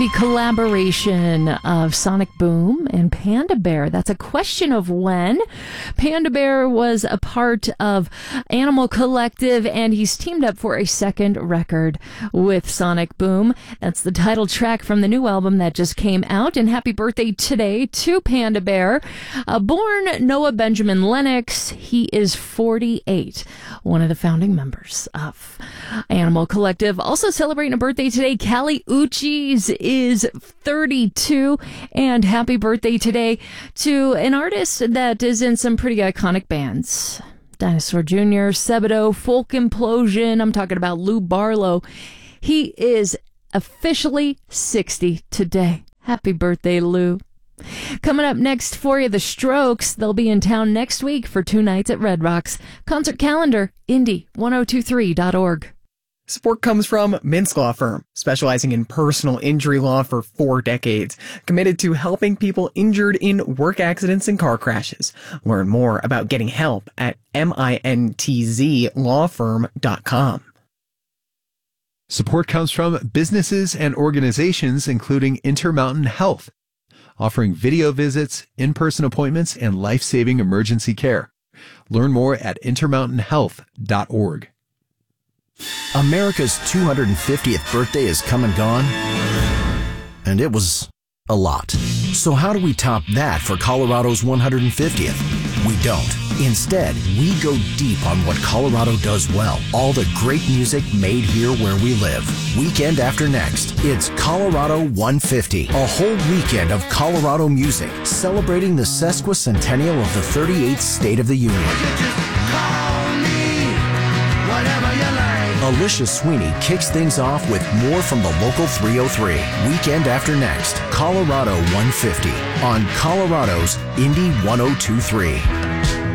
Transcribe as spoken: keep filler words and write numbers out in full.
indie collaboration of Sonic Boom and Panda Bear. That's a question of when. Panda Bear was a part of Animal Collective, and he's teamed up for a second record with Sonic Boom. That's the title track from the new album that just came out. And happy birthday today to Panda Bear. Uh, born Noah Benjamin Lennox, he is forty-eight, one of the founding members of Animal Collective. Also celebrating a birthday today, Kali Uchis is thirty-two, and happy birthday today to an artist that is in some pretty iconic bands. Dinosaur Junior, Sebadoh, Folk Implosion. I'm talking about Lou Barlow. He is officially sixty today. Happy birthday, Lou. Coming up next for you, The Strokes. They'll be in town next week for two nights at Red Rocks. Concert calendar, indy ten twenty-three dot org. Support comes from Mintz Law Firm, specializing in personal injury law for four decades, committed to helping people injured in work accidents and car crashes. Learn more about getting help at mintz law firm dot com. Support comes from businesses and organizations, including Intermountain Health, offering video visits, in-person appointments, and life-saving emergency care. Learn more at intermountain health dot org. America's two hundred fiftieth birthday is come and gone, and it was a lot. So how do we top that for Colorado's one hundred fiftieth? We don't. Instead, we go deep on what Colorado does well. All the great music made here where we live. Weekend after next, it's Colorado one fifty. A whole weekend of Colorado music, celebrating the sesquicentennial of the thirty-eighth State of the Union. Alicia Sweeney kicks things off with more from the local three oh three. Weekend after next, Colorado one fifty on Colorado's Indy ten twenty-three.